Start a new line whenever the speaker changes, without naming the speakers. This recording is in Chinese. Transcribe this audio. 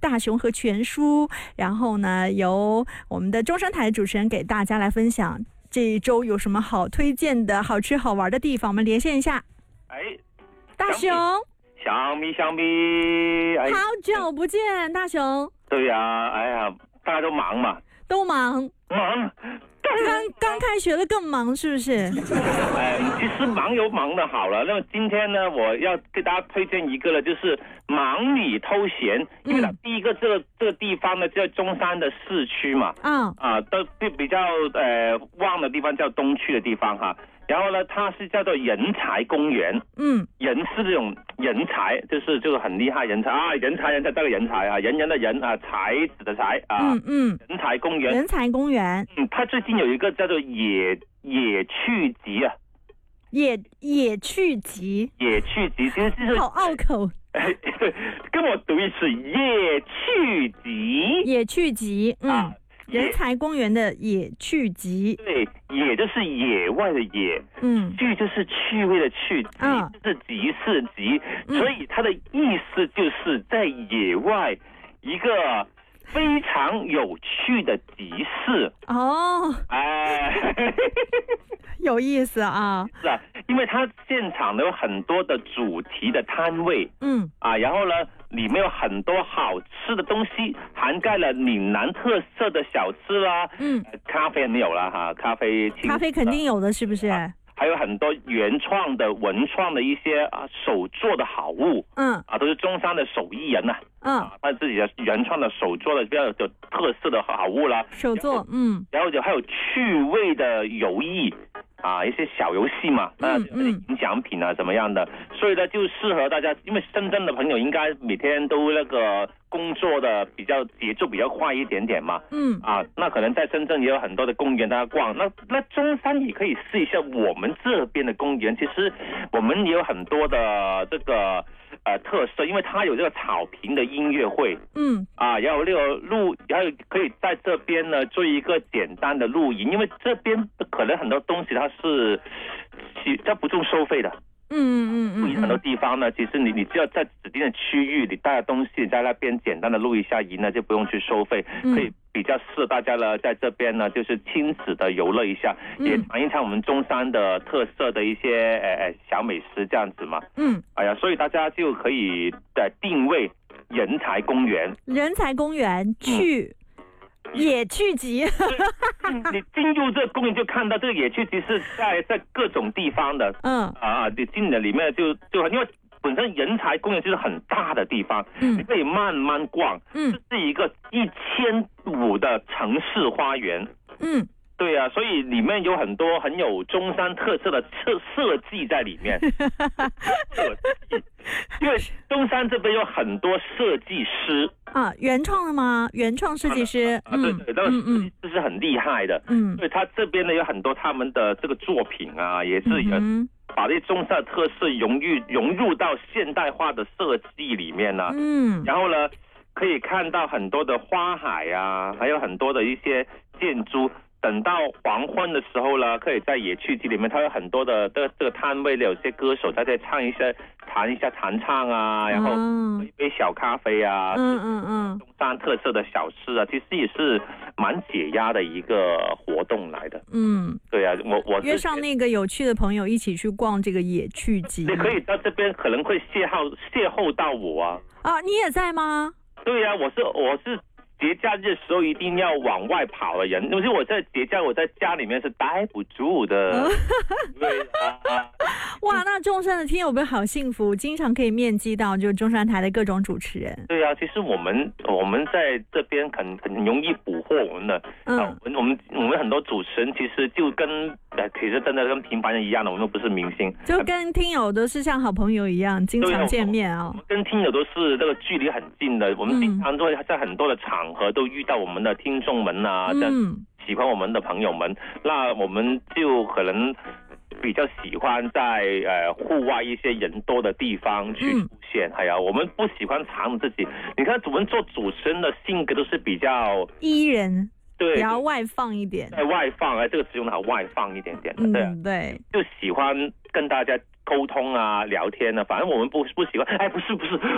大熊和全书，然后呢由我们的中山台主持人给大家来分享这一周有什么好推荐的好吃好玩的地方，我们连线一下。大熊，
小米，
好久不见，大熊。
对呀，哎呀，大家都忙嘛，
刚开学了更忙是不是？
其实忙有忙的好了。那么今天呢，我要给大家推荐一个了，就是忙里偷闲。因为第一个这个地方呢，叫中山的市区嘛，都比较旺的地方叫东区的地方哈。然后呢，它是叫做人才公园。人是这种人才，就是很厉害人才啊，人才这个人才啊，人的人啊，才子的才啊。人才公园。人
才公园。
它最近有一个叫做野趣集啊。
野趣集，
其实就是
好拗口。
对，跟我读一次，野趣集。
人才公园的野趣集。
对，野就是野外的野，趣就是趣味的趣，集就是集市集，所以它的意思就是在野外一个非常有趣的集市。
有意思啊。
是啊，因为它现场有很多的主题的摊位，然后呢，里面有很多好吃的东西，涵盖了岭南特色的小吃啦，咖啡没有了哈，咖啡
肯定有的，是不是？
还有很多原创的文创的一些手做的好物，都是中山的手艺人呐，他自己的原创的手做的比较有特色的好物啦，
手作，
然后还有趣味的游艺。一些小游戏嘛，影奖品啊怎么样的，所以呢就适合大家，因为深圳的朋友应该每天都那个工作的比较节奏比较快一点点嘛，那可能在深圳也有很多的公园大家逛，那中山也可以试一下我们这边的公园，其实我们也有很多的这个特色，因为它有这个草坪的音乐会，然后然后可以在这边呢做一个简单的露营，因为这边可能很多东西它不用收费的，露营很多地方呢，其实你只要在指定的区域，你带东西在那边简单的露一下营呢，就不用去收费，可以比较适合大家呢，在这边呢就是亲子的游乐一下，也尝一尝我们中山的特色的一些小美食这样子嘛。所以大家就可以定位人才公园去野趣集。你进入这个公园就看到这个野趣集是在各种地方的，你进了里面就因为本身人才公园就是很大的地方，你可以慢慢逛，这是一个1500的城市花园，对啊，所以里面有很多很有中山特色的设计在里面。因为中山这边有很多设计师
原创的吗？原创设计师，
对，那个设计师是很厉害的，所以他这边呢有很多他们的这个作品也是把这中山的特色融入到现代化的设计里面呢，然后呢可以看到很多的花海还有很多的一些建筑。等到黄昏的时候呢，可以在野趣集里面，它有很多的这个摊位，有些歌手在这弹一下弹唱然后一杯小咖啡中山特色的小吃其实也是蛮解压的一个活动来的。对啊，我
约上那个有趣的朋友一起去逛这个野趣集。
你可以到这边可能会邂逅到我
你也在吗？
对啊，我是节假日的时候一定要往外跑的人，因为我在节假我在家里面是待不住的。
哇，那中山的听友们好幸福，经常可以面基到就中山台的各种主持人。
对啊，其实我们在这边很容易捕获我们的，我们很多主持人其实就其实真的跟平凡人一样的，我们又不是明星，
就跟听友都是像好朋友一样，经常见面我们
跟听友都是这个距离很近的，我们经常都会在很多的场合都遇到我们的听众们喜欢我们的朋友们，那我们就可能比较喜欢在户外一些人多的地方去出现。我们不喜欢藏自己。你看我们做主持人的性格都是比较
E人，
对，
比较外放一点。
外放这个词用的好，外放一点点的。
对，
就喜欢跟大家沟通聊天反正我们不喜欢。不是。